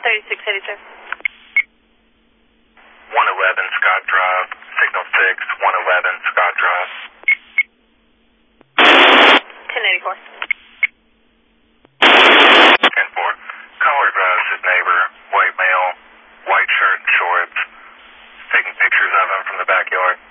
3682. 111 Scott Drive, signal 6, 111 Scott Drive. 1084. 10-4. Caller drives his neighbor, white male, white shirt and shorts, taking pictures of him from the backyard.